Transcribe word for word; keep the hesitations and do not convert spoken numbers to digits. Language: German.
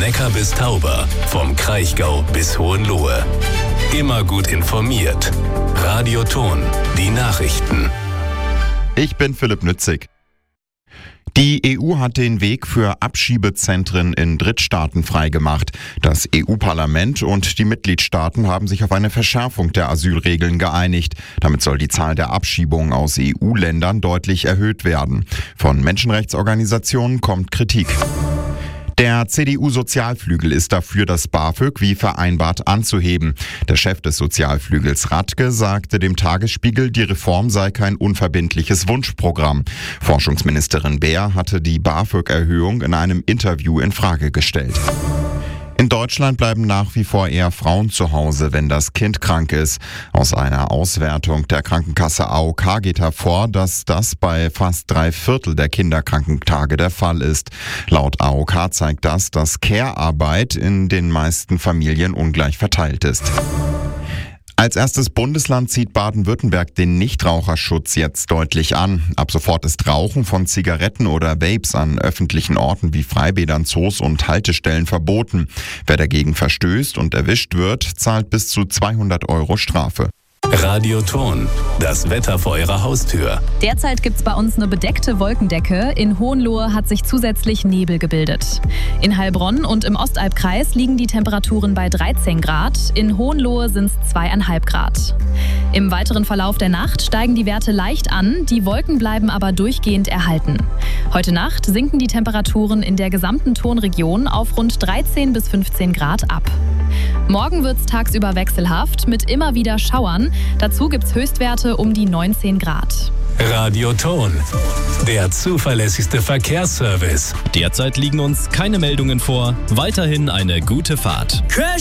Neckar bis Tauber, vom Kraichgau bis Hohenlohe. Immer gut informiert. Radio Thon, die Nachrichten. Ich bin Philipp Nützig. Die E U hat den Weg für Abschiebezentren in Drittstaaten freigemacht. Das E U-Parlament und die Mitgliedstaaten haben sich auf eine Verschärfung der Asylregeln geeinigt. Damit soll die Zahl der Abschiebungen aus E U-Ländern deutlich erhöht werden. Von Menschenrechtsorganisationen kommt Kritik. Der C D U-Sozialflügel ist dafür, das BAföG wie vereinbart anzuheben. Der Chef des Sozialflügels Radke sagte dem Tagesspiegel, die Reform sei kein unverbindliches Wunschprogramm. Forschungsministerin Beer hatte die BAföG-Erhöhung in einem Interview in Frage gestellt. In Deutschland bleiben nach wie vor eher Frauen zu Hause, wenn das Kind krank ist. Aus einer Auswertung der Krankenkasse A O K geht hervor, dass das bei fast drei Viertel der Kinderkrankentage der Fall ist. Laut A O K zeigt das, dass Care-Arbeit in den meisten Familien ungleich verteilt ist. Als erstes Bundesland zieht Baden-Württemberg den Nichtraucherschutz jetzt deutlich an. Ab sofort ist Rauchen von Zigaretten oder Vapes an öffentlichen Orten wie Freibädern, Zoos und Haltestellen verboten. Wer dagegen verstößt und erwischt wird, zahlt bis zu zweihundert Euro Strafe. Radio Thon, das Wetter vor Ihrer Haustür. Derzeit gibt's bei uns eine bedeckte Wolkendecke. In Hohenlohe hat sich zusätzlich Nebel gebildet. In Heilbronn und im Ostalbkreis liegen die Temperaturen bei dreizehn Grad. In Hohenlohe sind es zweieinhalb Grad. Im weiteren Verlauf der Nacht steigen die Werte leicht an, die Wolken bleiben aber durchgehend erhalten. Heute Nacht sinken die Temperaturen in der gesamten Thonregion auf rund dreizehn bis fünfzehn Grad ab. Morgen wird's tagsüber wechselhaft mit immer wieder Schauern. Dazu gibt's Höchstwerte um die neunzehn Grad. Radio Thon, der zuverlässigste Verkehrsservice. Derzeit liegen uns keine Meldungen vor. Weiterhin eine gute Fahrt.